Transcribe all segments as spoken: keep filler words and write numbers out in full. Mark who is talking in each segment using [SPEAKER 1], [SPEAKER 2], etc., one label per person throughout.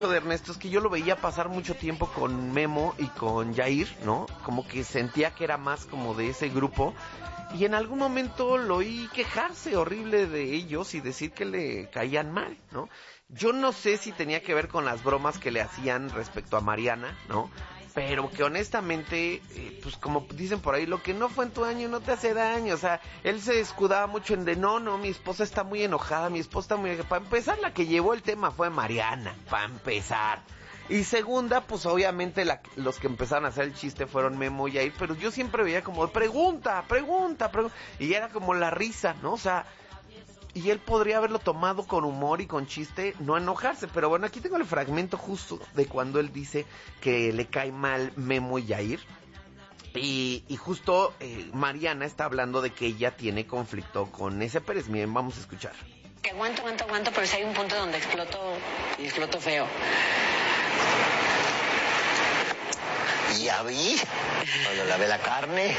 [SPEAKER 1] de Ernesto es que yo lo veía pasar mucho tiempo con Memo y con Yair, ¿no? Como que sentía que era más como de ese grupo. Y en algún momento lo oí quejarse horrible de ellos y decir que le caían mal, ¿no? Yo no sé si tenía que ver con las bromas que le hacían respecto a Mariana, ¿no? Pero que honestamente, eh, pues como dicen por ahí, lo que no fue en tu año no te hace daño. O sea, él se escudaba mucho en de no, no, mi esposa está muy enojada, mi esposa está muy... Para empezar, la que llevó el tema fue Mariana, para empezar. Y segunda, pues obviamente la, los que empezaron a hacer el chiste fueron Memo y Yair, pero yo siempre veía como, pregunta, pregunta, pregunta. Y era como la risa, ¿no? O sea... Y él podría haberlo tomado con humor y con chiste, no enojarse. Pero bueno, aquí tengo el fragmento justo de cuando él dice que le cae mal Memo y Yair. Y, y justo eh, Mariana está hablando de que ella tiene conflicto con ese Pérez. Miren, vamos a escuchar.
[SPEAKER 2] Que aguanto, aguanto, aguanto, pero si hay un punto donde exploto y exploto feo.
[SPEAKER 3] Y ya vi, cuando lavé la carne.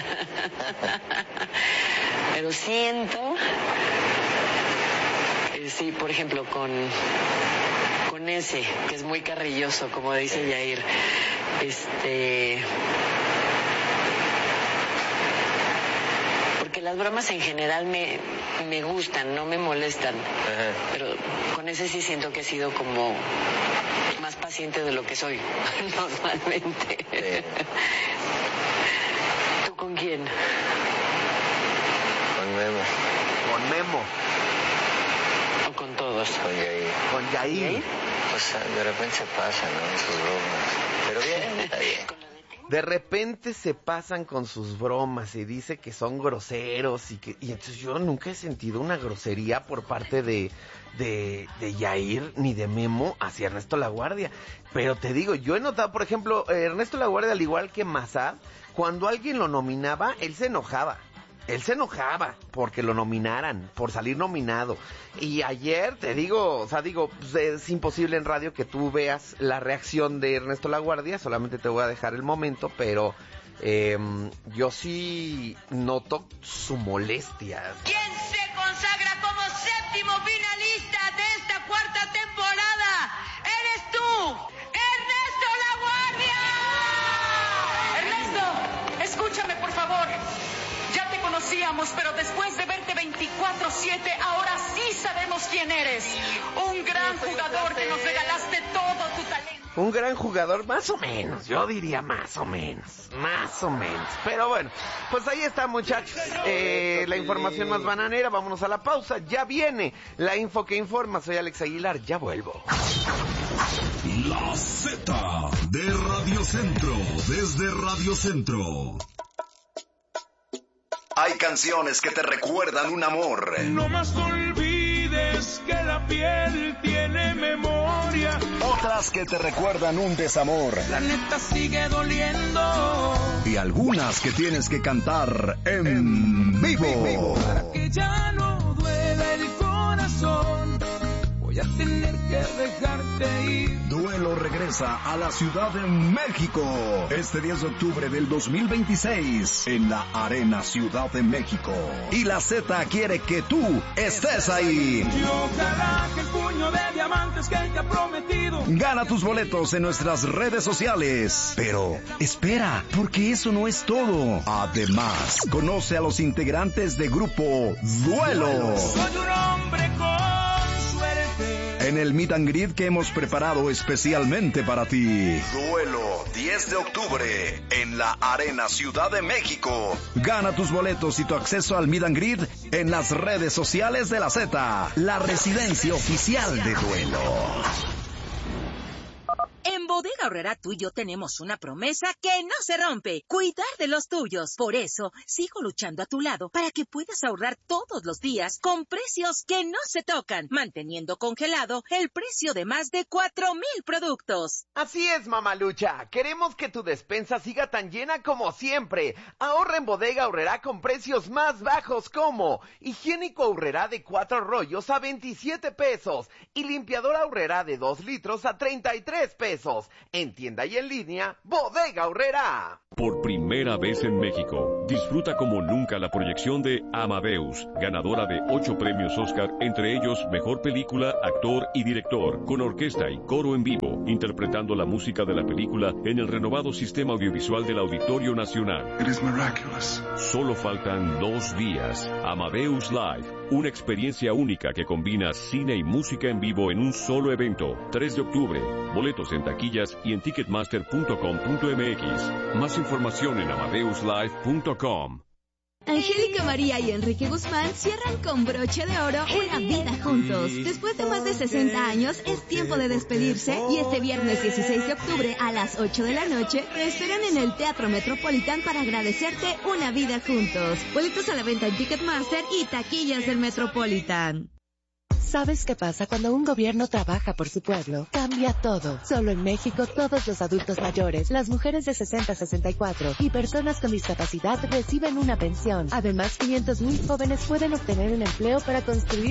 [SPEAKER 2] Pero siento... Sí, por ejemplo, con, con ese, que es muy carrilloso, como dice Yair, este... Porque las bromas en general me, me gustan, no me molestan, ajá. Pero con ese sí siento que he sido como más paciente de lo que soy, normalmente. Sí. ¿Tú con quién?
[SPEAKER 3] Con Memo.
[SPEAKER 1] Con Memo.
[SPEAKER 2] Con todos.
[SPEAKER 3] Con Yair.
[SPEAKER 1] Con Yair.
[SPEAKER 3] Pues de repente se pasan, ¿no? En sus bromas. Pero bien, está bien.
[SPEAKER 1] De repente se pasan con sus bromas y dice que son groseros y que... Y entonces yo nunca he sentido una grosería por parte de, de, de Yair ni de Memo hacia Ernesto Laguardia. Pero te digo, yo he notado, por ejemplo, Ernesto Laguardia, al igual que Massad, cuando alguien lo nominaba, él se enojaba. Él se enojaba porque lo nominaran, por salir nominado. Y ayer, te digo, o sea, digo, pues es imposible en radio que tú veas la reacción de Ernesto Laguardia, solamente te voy a dejar el momento, pero eh, yo sí noto su molestia.
[SPEAKER 4] ¿Quién se consagra como séptimo finalista de esta cuarta temporada? ¡Eres tú! ¡Ernesto Laguardia!
[SPEAKER 5] Ernesto, escúchame por favor. Ya te conocíamos, pero después de verte veinticuatro siete, ahora sí sabemos quién eres. Un gran jugador que nos regalaste todo tu talento.
[SPEAKER 1] Un gran jugador, más o menos, yo diría más o menos, más o menos. Pero bueno, pues ahí está, muchachos, eh, la información más bananera. Vámonos a la pausa, ya viene la info que informa. Soy Alex Aguilar, ya vuelvo.
[SPEAKER 6] La Z de Radio Centro, desde Radio Centro. Hay canciones que te recuerdan un amor.
[SPEAKER 7] No más olvides que la piel tiene memoria.
[SPEAKER 6] Otras que te recuerdan un desamor.
[SPEAKER 7] La neta sigue doliendo.
[SPEAKER 6] Y algunas que tienes que cantar en, en vivo.
[SPEAKER 7] Para que ya no duela el corazón, voy a tener que dejarte ir.
[SPEAKER 6] Duelo regresa a la Ciudad de México este diez de octubre del dos mil veintiséis en la Arena Ciudad de México. Y la Z quiere que tú estés ahí.
[SPEAKER 7] Y ojalá que el puño de diamantes que te ha prometido.
[SPEAKER 6] Gana tus boletos en nuestras redes sociales. Pero espera, porque eso no es todo. Además, conoce a los integrantes de grupo Duelo.
[SPEAKER 7] Soy un hombre con
[SPEAKER 6] en el meet and greet que hemos preparado especialmente para ti.
[SPEAKER 8] Duelo, diez de octubre, en la Arena Ciudad de México.
[SPEAKER 6] Gana tus boletos y tu acceso al meet and greet en las redes sociales de la Z, la residencia oficial de Duelo.
[SPEAKER 9] En Bodega Aurrerá tú y yo tenemos una promesa que no se rompe: cuidar de los tuyos. Por eso, sigo luchando a tu lado para que puedas ahorrar todos los días con precios que no se tocan, manteniendo congelado el precio de más de cuatro mil productos.
[SPEAKER 1] Así es, mamalucha. Queremos que tu despensa siga tan llena como siempre. Ahorra en Bodega Aurrerá con precios más bajos como higiénico Aurrerá de cuatro rollos a veintisiete pesos y limpiador Aurrerá de dos litros a treinta y tres pesos. En tienda y en línea, Bodega Aurrerá.
[SPEAKER 10] Por primera vez en México, disfruta como nunca la proyección de Amadeus, ganadora de ocho premios Oscar, entre ellos Mejor Película, Actor y Director, con orquesta y coro en vivo, interpretando la música de la película en el renovado sistema audiovisual del Auditorio Nacional.
[SPEAKER 11] It is miraculous.
[SPEAKER 10] Solo faltan dos días. Amadeus Live, una experiencia única que combina cine y música en vivo en un solo evento. tres de octubre, boletos en taquillas y en ticketmaster punto com punto m x. Más información en amadeus live punto com.
[SPEAKER 12] Angélica María y Enrique Guzmán cierran con broche de oro una vida juntos. Después de más de sesenta años, es tiempo de despedirse y este viernes dieciséis de octubre a las ocho de la noche te esperan en el Teatro Metropolitan para agradecerte una vida juntos. Boletos a la venta en Ticketmaster y taquillas del Metropolitan.
[SPEAKER 13] ¿Sabes qué pasa cuando un gobierno trabaja por su pueblo? Cambia todo. Solo en México, todos los adultos mayores, las mujeres de sesenta a sesenta y cuatro y personas con discapacidad reciben una pensión. Además, quinientos mil jóvenes pueden obtener un empleo para construir